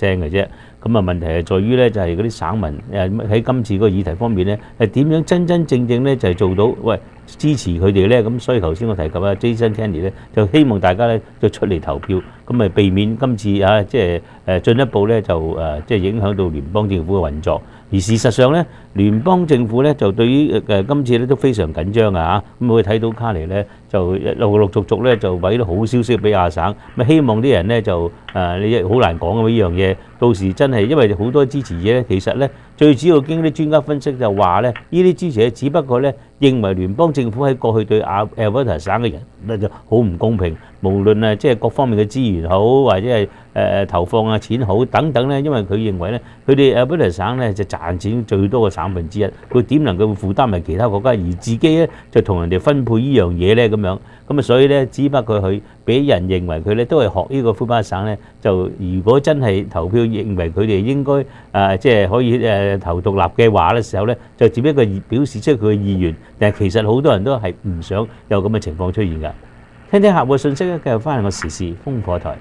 percent 嘅啫。咁啊問題係在於咧，就係嗰啲省民喺今次個議題方面咧，係點樣真真正正咧就係做到支持佢哋咧？咁所以頭先我提及Jason Kenney 咧，就希望大家咧就出嚟投票，咁咪避免今次即係進一步咧就即係影響到聯邦政府嘅運作。而事實上咧，聯邦政府咧就對於今次咧都非常緊張啊！咁我睇到卡尼咧就陸續咧就俾啲好消息俾亞省，咁希望啲人咧就你好難講嘅呢樣嘢，到時真係因為好多支持者咧，其實咧最主要經啲專家分析就話咧，呢啲支持者只不過咧認為聯邦政府喺過去對Alberta 省嘅人咧就好唔公平，無論即係各方面嘅資源好，或者係投放錢好等等咧，因為佢認為咧，佢哋Alberta 省咧就賺錢最多嘅省份之一，佢點能夠負擔埋其他國家，而自己咧就同人哋分配呢樣嘢咧咁樣，咁所以咧只不過佢俾人認為佢咧都係學呢個魁北克省咧，就如果真係投票認為佢哋應該即係可以投獨立嘅話嘅時候咧，就只不過表示出佢嘅意願，但係其實好多人都係唔想有咁嘅情況出現㗎。聽聽客戶嘅信息咧，繼續翻嚟個時事風火台。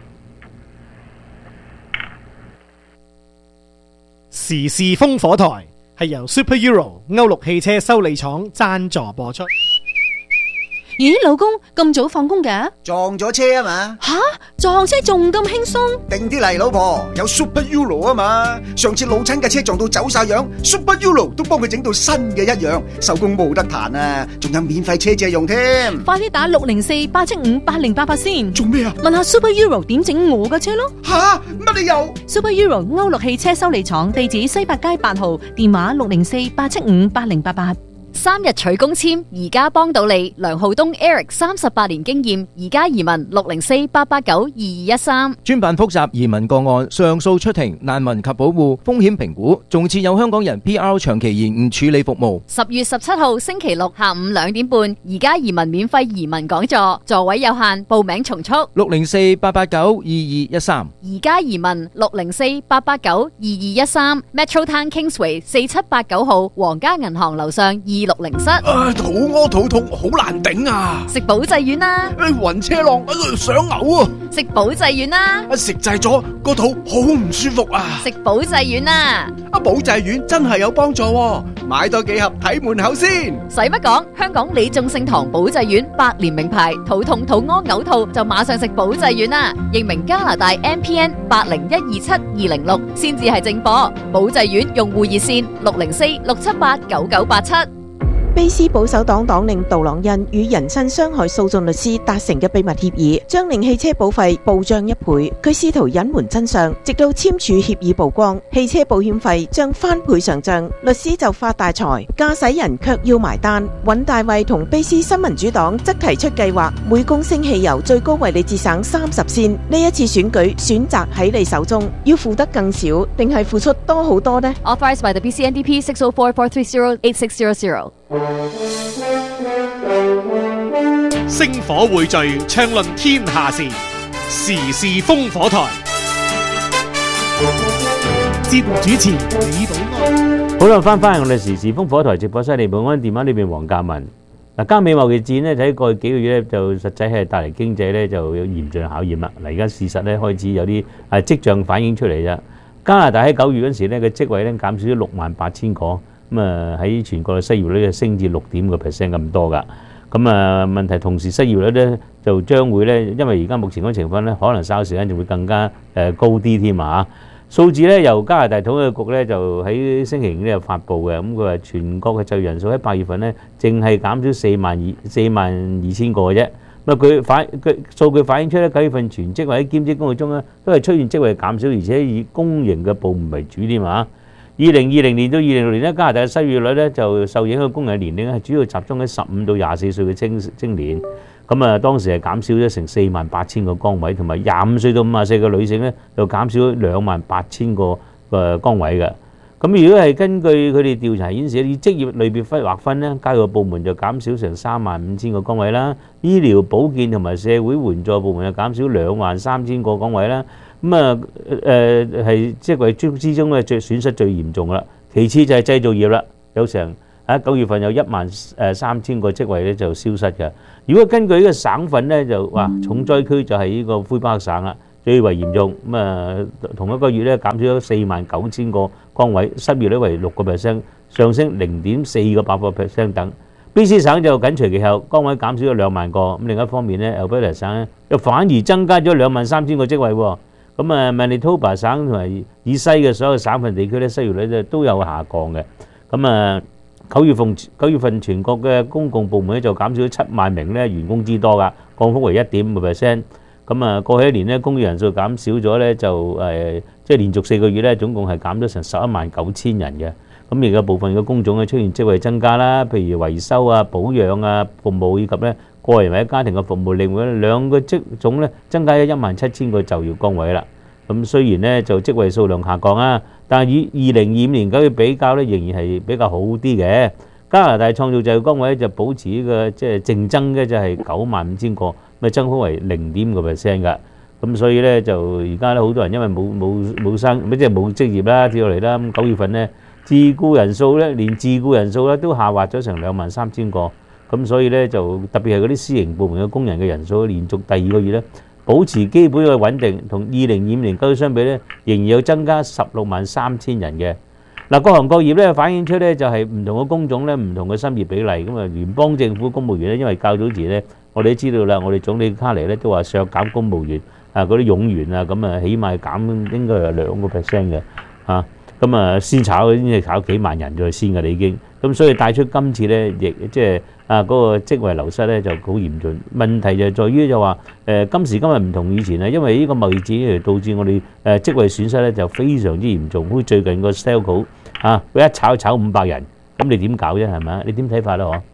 時事風火台係由 Super Euro 歐陸汽車修理廠贊助播出。 咦，老公咁早放工嘅？ 撞咗車啊嘛！ 吓，撞車仲咁輕鬆？ 定啲嚟，老婆，有 Super Euro 啊嘛！上次老親嘅車撞到走晒樣 ，Super Euro 都幫佢整到新嘅一樣，手工冇得彈啊！仲有免費車借用添。 快啲打604-875-8088先。 做咩啊？ 問下 Super Euro 點整我嘅車咯。 吓，乜你又 ？Super Euro 歐陸汽車修理廠，地址西八街8號，電話604-875-8088。 3日取公簽，而家幫到你。梁浩東 Eric 38年經驗，而家移民604-889-2213。 專辦複雜移民個案、上訴出庭、難民及保護、風險評估，仲設有香港人 PR 長期延誤處理服務。 10月17號星期六下午2點半，而家移民免費移民講座，座位有限，報名從速。 604-889-2213。 而家移民604-889-2213。Metro Town Kingsway 4789號皇家銀行樓上260室。 肚屙肚痛好難頂啊！ 食保濟丸啦！ 暈車浪想嘔啊！ 食保濟丸啦！ 食滯咗個肚好唔舒服啊！ 食保濟丸啦！ 保濟丸真係有幫助喎，買多幾盒睇門口先。 使乜講？香港李眾聖堂保濟丸100年名牌，肚痛肚屙嘔吐就馬上食保濟丸啦！認明加拿大 MPN 80127-206先至係正貨。保濟丸用戶熱線604-678-9987。 卑斯保守黨黨領杜朗恩與人身傷害訴訟律師達成嘅秘密協議，將令汽車保費暴漲1倍。佢試圖隱瞞真相，直到簽署協議曝光，汽車保險費將翻倍上漲，律師就發大財，駕駛人卻要埋單。尹大衛同卑斯新民主黨則提出計劃，每公升汽油最高為你節省30仙。呢一次選舉選擇喺你手中，要付得更少，定係付出多好多呢？ Authorized by the BC-NDP 604-430-8600。 星火匯聚，暢論天下事，時事風火台。節目主持李寶安。 好啦，翻我哋時事風火台直播室，李寶安電話呢邊黃嘉文。嗱，加美貿易戰咧，睇過去幾個月咧，就實際係帶嚟經濟咧就有嚴峻考驗啦。嗱，而家事實咧開始有啲跡象反映出嚟啫。加拿大喺9月嗰時咧嘅職位咧減少咗68,000個。咁喺全國嘅失業率升至6.5% 咁多㗎。咁問題同時失業率咧就將會咧，因為而家目前嗰個情況咧，可能稍時間就會更加高啲添啊！數字咧由加拿大統計局咧就喺星期5咧發布嘅，咁佢話全國嘅就業人數喺8月份咧淨係減少42,000個嘅啫。佢數據反映出咧9月份全職或者兼職工作中咧都係出現職位減少，而且以公營嘅部門為主添啊！2020年到2026年咧，加拿大嘅失業率咧就受影響嘅工人年齡係主要集中喺15到24歲嘅青年。咁當時係減少咗成48,000個崗位，同埋25歲到54歲嘅女性咧就減少咗28,000個崗位嘅。咁如果係根據佢哋調查顯示，以職業類別劃分咧，教育部門就減少成35,000個崗位啦，醫療保健同埋社會援助部門就減少23,000個崗位啦。係職位之中咧損失最嚴重啦，其次就係製造業啦，有成9月份有13,000個職位咧就消失嘅。如果根據呢個省份咧就話重災區就係呢個魁北克省啦， 最為嚴重。同一個月咧減少咗49,000個崗位，失業率為6%，上升0.4個百分%等。BC 省就緊隨其後，崗位減少咗2萬個。咁另一方面咧 Alberta 省咧又反而增加咗23,000個職位喎。Manitoba 省同埋以西嘅所有省份地區咧失業率咧都有下降嘅。9月份全國嘅公共部門咧就減少咗7萬名咧員工之多㗎，降幅為1.5%。過去一年咧工業人數減少咗咧就即係連續4個月咧總共係減咗成119000人嘅。而家部分嘅工種咧出現職位增加啦，譬如維修啊、保養啊、服務以及咧個人或者家庭嘅服務，另外兩個職種咧增加咗17000個就業崗位啦。雖然咧就職位數量下降啊，但係與2025年9月比較咧仍然係比較好啲嘅。加拿大創造就業崗位就保持呢個即係淨增嘅就係95000個，增幅為0.5%㗎。所以咧就而家咧好多人因為冇職業啦跌落嚟啦。9月份咧自僱人數咧連自僱人數咧都下滑咗成23000個。所以咧就特別係嗰啲私營部門嘅工人嘅人數連續第2個月咧保持基本嘅穩定，同2025年9月相比咧仍然有增加163,000人嘅。各行各業咧反映出咧就係唔同嘅工種咧唔同嘅失業比例。聯邦政府公務員咧因為較早前咧我哋都知道啦，我哋總理卡尼咧都話削減公務員嗰啲冗員啊，起碼減應該係2%嘅先炒已經係炒幾萬人咗先㗎啦已經。所以帶出今次咧亦即係嗰個職位流失咧就好嚴峻。問題就在於就話今時今日唔同以前啦，因為呢個貿易戰導致我哋職位損失咧就非常之嚴重。好似最近個 Stelco 佢一炒500人，咁你點搞啫？係咪？你點睇法咧？嗬？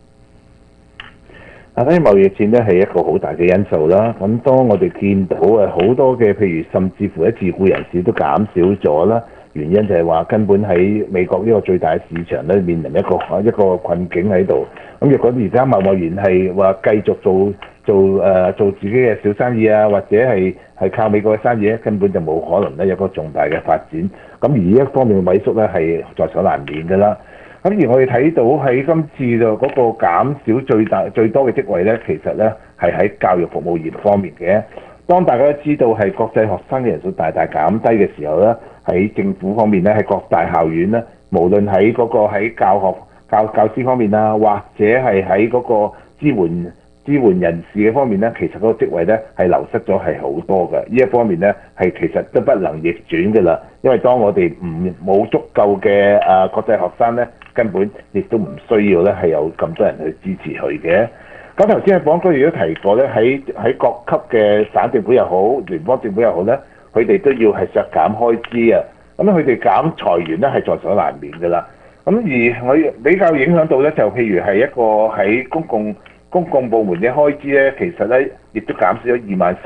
貿易戰咧係一個好大嘅因素啦。當我哋見到好多嘅譬如甚至乎自僱人士都減少咗啦。原因就係話根本喺美國呢個最大嘅市場咧面臨一個困境喺度。若果而家貿然係話繼續做自己嘅小生意啊，或者係靠美國嘅生意咧，根本就冇可能咧有個重大嘅發展。而呢一方面嘅萎縮咧係在所難免㗎啦。而我哋睇到喺今次就嗰個減少最多嘅職位咧，其實咧係喺教育服務業方面嘅。當大家都知道係國際學生嘅人數大大減低嘅時候咧，喺政府方面咧，喺各大校園咧，無論喺喺教師方面啊，或者係喺嗰個支援人士嘅方面咧，其實嗰個職位咧係流失咗係好多嘅。呢一方面咧係其實都不能逆轉嘅啦，因為當我哋冇足夠嘅國際學生咧，根本亦都唔需要咧係有咁多人去支持佢嘅。咁頭先喺講嗰亦都提過咧，喺各級嘅省政府又好，聯邦政府又好咧，佢哋都要係削減開支啊。佢哋減裁員咧係在所難免㗎啦。而我比較影響到咧，就譬如係一個喺公共部門嘅開支咧，其實咧亦都減少咗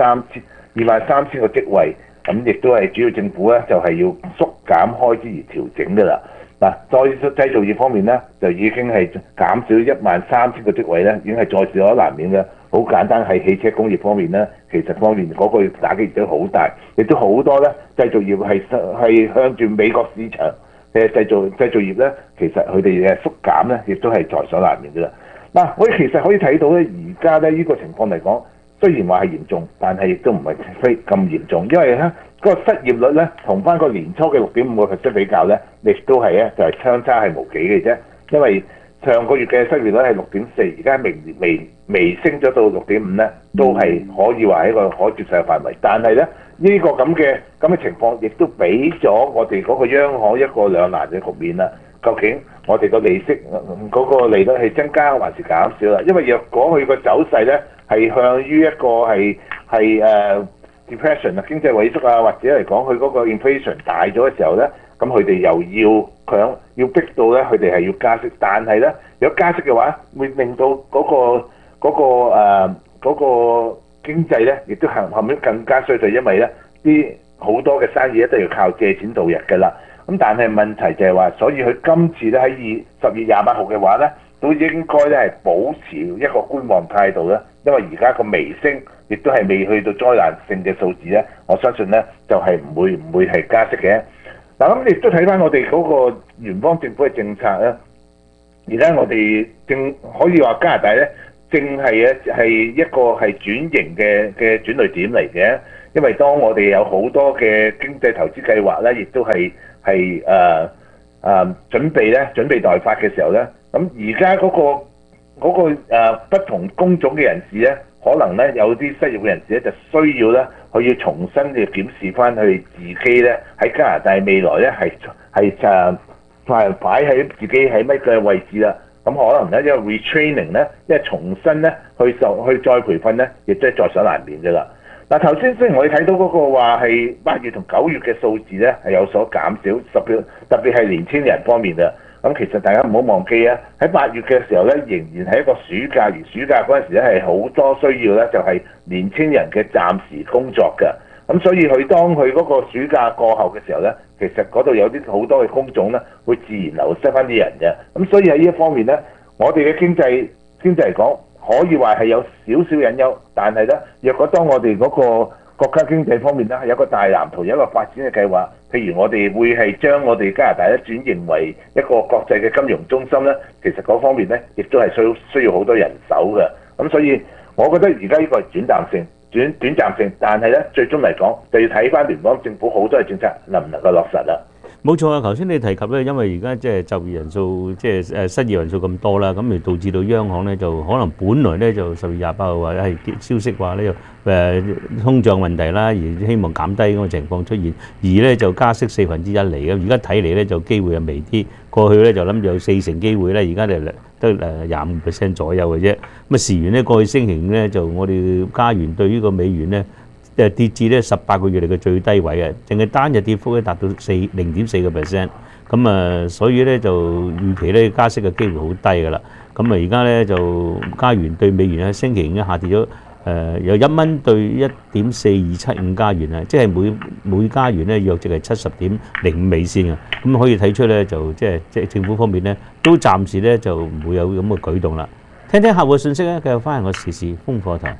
23000個職位。亦都係主要政府咧就係要縮減開支而調整㗎啦。再製造業方面咧，就已經係減少13000個職位咧，已經係在所難免嘅。好簡單喺汽車工業方面咧，其實方面嗰個打擊亦都好大，亦都好多咧製造業係向住美國市場嘅製造業咧，其實佢哋嘅縮減咧，亦都係在所難免㗎啦。我哋其實可以睇到咧，而家咧呢個情況嚟講，雖然話係嚴重，但係亦都唔係非咁嚴重，因為咧嗰個失業率咧同翻個年初嘅6.5% 比較咧，亦都係咧就係相差係無幾嘅啫。因為上個月嘅失業率係6.4，而家微升咗到6.5咧，都係可以話係一個可接受嘅範圍。但係咧呢個咁嘅情況，亦都俾咗我哋嗰個央行一個兩難嘅局面啦。究竟我哋個利息嗰個利率係增加還是減少啦？因為若果佢個走勢咧係向於一個係depression 啊，經濟萎縮啊，或者嚟講佢嗰個 inflation 大咗嘅時候咧，咁佢哋又要逼到咧，佢哋係要加息。但係咧，如果加息嘅話，會令到嗰個經濟咧，亦都後面更加衰退，因為咧啲好多嘅生意一定要靠借錢度日㗎啦。但係問題就係話，所以佢今次咧喺10月28號嘅話咧，都應該咧係保持一個觀望態度啦。因為而家個微升亦都係未去到災難性嘅數字咧，我相信咧就係唔會係加息嘅。咁亦都睇翻我哋嗰個聯邦政府嘅政策咧。而家我哋可以話加拿大咧，正係一個係轉型嘅轉捩點嚟嘅。 因為當我哋有好多嘅經濟投資計劃咧，亦都係準備待發嘅時候咧，咁而家嗰個不同工種嘅人士咧，可能咧有啲失業嘅人士咧，就需要咧佢要重新嘅檢視翻佢自己咧喺加拿大未來咧係擺喺自己喺乜嘅位置啦。咁可能咧，因為 retraining 咧，因為重新咧去再培訓咧，亦都係在所難免嘅啦。嗱，頭先雖然我哋睇到嗰個話係8月同9月嘅數字咧係有所減少，特別係年輕人方面啊。咁其實大家唔好忘記啊，喺8月嘅時候咧，仍然係一個暑假，而暑假嗰陣時咧係好多需要咧，就係年輕人嘅暫時工作嘅。咁所以當佢嗰個暑假過後嘅時候咧，其實嗰度有啲好多嘅工種咧，會自然流失翻啲人嘅。咁所以喺呢一方面咧，我哋嘅經濟嚟講，可以話係有少少隱憂，但係咧，若果當我哋嗰個國家經濟方面咧，有一個大藍圖，有一個發展嘅計劃，譬如我哋會係將我哋加拿大咧轉型為一個國際嘅金融中心咧，其實嗰方面咧，亦都係需要好多人手嘅。咁所以，我覺得而家呢個係短暫性，但係咧最終嚟講，就要睇翻聯邦政府好多嘅政策能唔能夠落實啦。 冇錯啊！頭先你提及咧，因為而家即係就業人數即係失業人數咁多啦，咁而導致到央行咧就可能本來咧就10月28號話係消息話咧通脹問題啦，而希望減低咁嘅情況出現，而咧就加息1/4嚟嘅。而家睇嚟咧就機會係微啲，過去咧就諗住有40%機會咧，而家就得25% 左右嘅啫。咁啊事緣咧過去星期五咧就我哋加元對呢個美元咧，跌至咧18個月嚟嘅最低位嘅，淨係單日跌幅咧達到0.4%，咁啊，所以咧就預期咧加息嘅機會好低㗎啦。咁啊，而家咧就加元對美元喺星期五下跌咗由1蚊對1.4275加元啊，即係每加元咧約值係70.05美仙啊。咁可以睇出咧就即係政府方面咧都暫時咧就唔會有咁嘅舉動啦。聽客戶嘅信息咧，繼續翻嚟我時事風火台。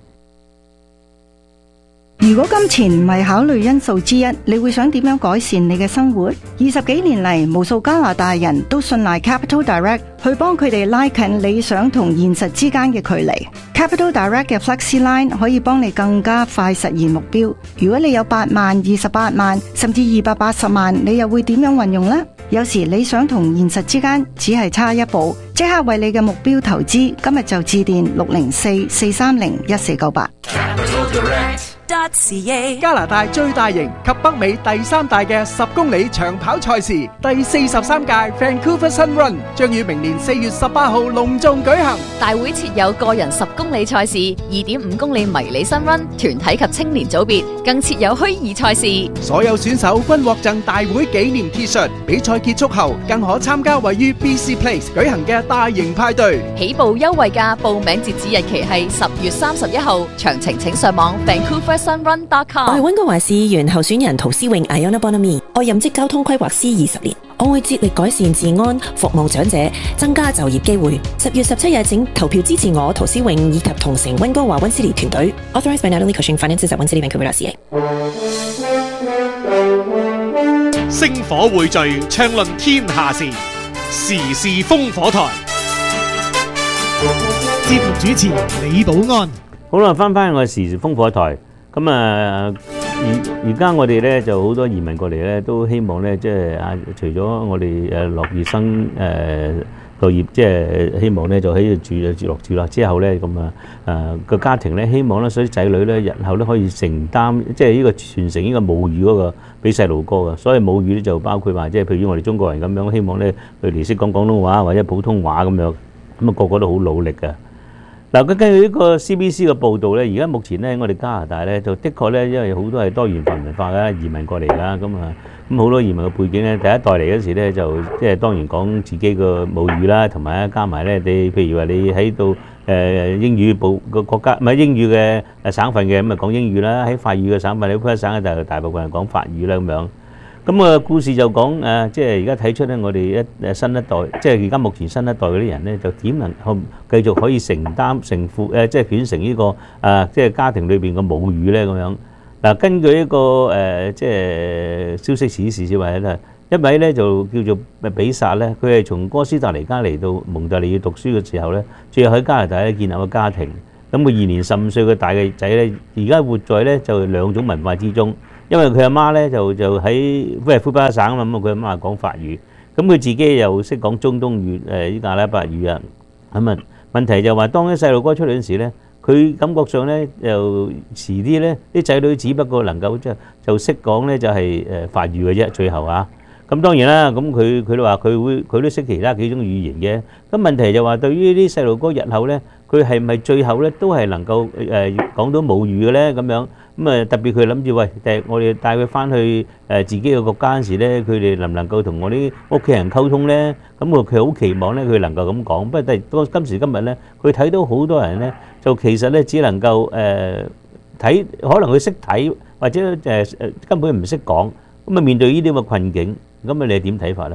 如果金錢唔係考慮因素之一，你會想點樣改善你嘅生活？20幾年嚟，無數加拿大人都信賴 Capital Direct 去幫佢哋拉近理想同現實之間嘅距離。Capital Direct 嘅 Flexi Line 可以幫你更加快實現目標。如果你有8萬、28萬，甚至280萬，你又會點樣運用呢？有時理想同現實之間只係差一步，即刻為你嘅目標投資。今日就致電604-430-1498。 加拿大最大型及北美第3大嘅10公里長跑賽事第43屆 Vancouver Sun Run 將於明年4月18號隆重舉行。 大會設有個人10公里賽事、2.5公里迷你 Sun Run、團體及青年組別，更設有虛擬賽事。 所有選手均獲贈大會紀念 T-shirt。比賽結束後，更可參加位於 BC Place 舉行嘅大型派對。 起步優惠價，報名截止日期係10月31號。詳情請上網 VancouverSunRun.com。 我係溫哥華市議員候選人陶思穎 Iona Bonami， 我任職交通規劃師20年，我會致力改善治安、服務長者、增加就業機會。10月17日請投票支持我陶思穎以及同城溫哥華溫斯利團隊。Authorized by Natalie Cushing Finances at One City Vancouver.ca。 星火匯聚，暢論天下事，時事風火台。節目主持李寶安。 好啦，翻我時事風火台。咁啊，而家我哋咧就好多移民過嚟咧，都希望咧即係除咗我哋落葉生落葉，即係希望咧就喺度住落之後咧，咁個家庭咧希望咧，所以仔女咧日後咧可以承擔，即係呢個傳承呢個母語嗰個俾細路哥嘅。所以母語咧就包括話，即係譬如我哋中國人咁樣，希望咧佢哋識講廣東話或者普通話咁樣，咁個個都好努力嘅。嗱，根據呢個 CBC 嘅報導咧，而家目前咧，我哋加拿大咧就的確咧，因為好多係多元文化嘅移民過嚟啦，咁好多移民嘅背景咧，第一代嚟嗰時咧就即係當然講自己嘅母語啦，同埋加埋咧你譬如話你喺度英語部個國家唔係英語嘅省份嘅，咁講英語啦，喺法語嘅省份，你普省就大部分人講法語啦咁樣。咁故事就講即係而家睇出咧，我哋新一代，即係而家目前新一代嗰啲人咧，就點能繼續可以承負即係傳承呢個即係家庭裏邊嘅母語咧咁樣。嗱，根據一個即係消息指示之話咧，一位咧就叫做比薩咧，佢係從哥斯達黎加嚟到蒙特利爾讀書嘅時候咧，最後喺加拿大咧建立個家庭。 咁佢2年15歲嘅大嘅仔咧，而家活在咧就2種文化之中，因為佢阿媽咧就喺即係魁北克省啊嘛，咁佢阿媽係講法語，咁佢自己又識講中東語呢個阿拉伯語啊，咁啊問題就話當啲細路哥出嚟嗰陣時咧，佢感覺上咧又遲啲咧啲仔女只不過能夠就識講咧就係法語嘅啫，最後啊。咁當然啦，咁佢都話佢都識其他幾種語言嘅。咁問題就話對於啲細路哥日後咧，佢係咪最後咧都係能夠講到母語嘅咧？咁樣咁啊特別佢諗住喂，我哋帶佢翻去自己嘅國家嗰時咧，佢哋能唔能夠同我啲屋企人溝通咧？咁佢好期望咧，佢能夠咁講。不過但係今時今日咧，佢睇到好多人咧，就其實咧只能夠睇，可能佢識睇或者根本唔識講。咁啊面對呢啲咁嘅困境。咁啊，你係點睇法咧？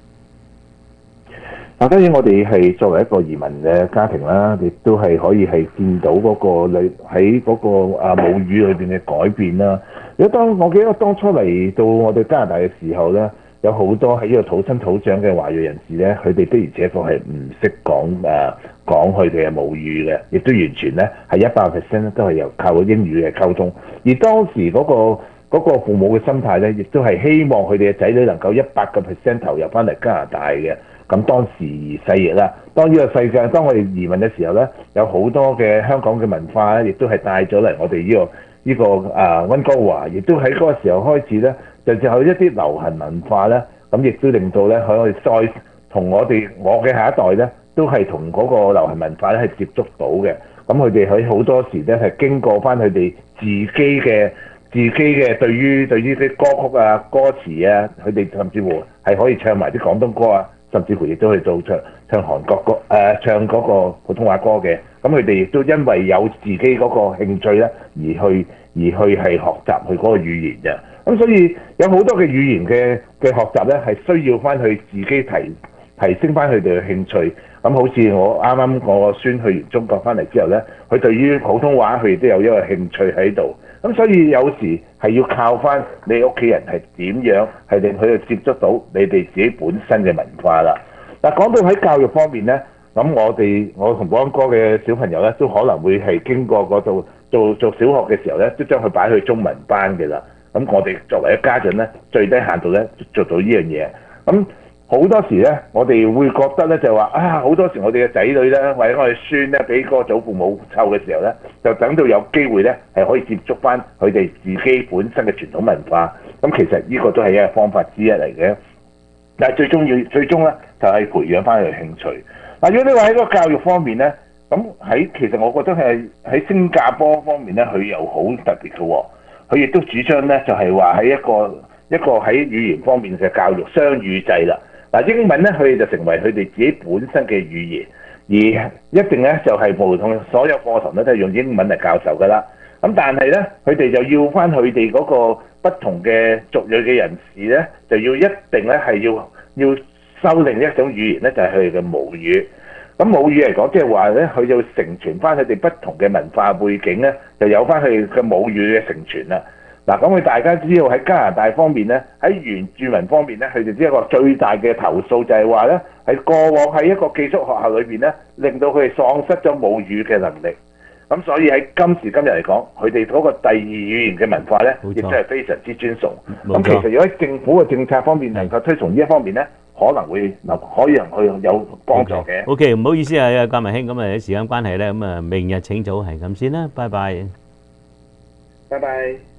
嗱，當然我哋係作為一個移民嘅家庭啦，亦都係可以係見到嗰個喺嗰個母語裏邊嘅改變啦。如果我記得當初嚟到我哋加拿大嘅時候咧，有好多喺呢個土生土長嘅華裔人士咧，佢哋的而且確係唔識講佢哋嘅母語嘅，亦都完全咧係100%都係靠英語嘅溝通。而當時嗰個父母嘅心態咧，亦都係希望佢哋嘅仔女能夠100% 投入翻嚟加拿大嘅。咁當時而世易啦，當呢個世界，當我哋移民嘅時候咧，有好多嘅香港嘅文化咧，亦都係帶咗嚟我哋呢個溫哥華，亦都喺嗰個時候開始咧，就有一啲流行文化咧，咁亦都令到咧可以再同我嘅下一代咧，都係同嗰個流行文化咧係接觸到嘅。咁佢哋喺好多時咧係經過翻佢哋自己嘅對於啲歌曲啊、歌詞啊，佢哋甚至乎係可以唱埋啲廣東歌啊，甚至乎亦都去到唱韓國歌唱嗰個普通話歌嘅。咁佢哋亦都因為有自己嗰個興趣咧，而去係學習佢嗰個語言嘅。咁所以有好多嘅語言嘅學習咧，係需要翻去自己提升翻佢哋嘅興趣。咁好似我啱啱我個孫去完中國翻嚟之後咧，佢對於普通話佢亦都有一個興趣喺度。咁所以有時係要靠翻你屋企人係點樣係令佢哋接觸到你哋自己本身嘅文化啦。嗱，講到喺教育方面咧，咁我同保安哥嘅小朋友咧，都可能會係經過嗰度做小學嘅時候咧，都將佢擺去中文班嘅啦。咁我哋作為一家長咧，最低限度咧做到呢樣嘢。咁好多時咧，我哋會覺得咧就話好多時我哋嘅仔女咧，或者我哋孫咧，俾個祖父母湊嘅時候咧，就等到有機會咧，係可以接觸翻佢哋自己本身嘅傳統文化。咁其實呢個都係一個方法之一嚟嘅。但係最終咧，就係培養翻佢嘅興趣。嗱，如果你話喺個教育方面咧，咁其實我覺得係喺新加坡方面咧，佢又好特別嘅喎。佢亦都主張咧，就係話喺一個喺語言方面嘅教育雙語制啦。嗱，英文咧，佢哋就成為佢哋自己本身嘅語言，而一定咧就係無論所有課堂咧都係用英文嚟教授噶啦。咁但係咧，佢哋就要翻佢哋嗰個不同嘅族裔嘅人士咧，就要一定咧係要修另一種語言咧，就係佢哋嘅母語。咁母語嚟講，即係話咧，佢就承傳翻佢哋不同嘅文化背景咧，就有翻佢哋嘅母語嘅承傳啦。嗱，咁佢大家知道喺加拿大方面咧，喺原住民方面咧，佢哋一個最大嘅投訴就係話咧，喺過往喺一個寄宿學校裏邊咧，令到佢哋喪失咗母語嘅能力。咁所以喺今時今日嚟講，佢哋嗰個第二語言嘅文化咧，亦都係非常之尊崇。咁其實如果喺政府嘅政策方面能夠推崇呢一方面咧，可能會可以去有幫助嘅。 OK， 唔好意思啊，嘉文兄，咁啊時間關係咧，咁啊明日請早係咁先啦，拜拜。 拜拜。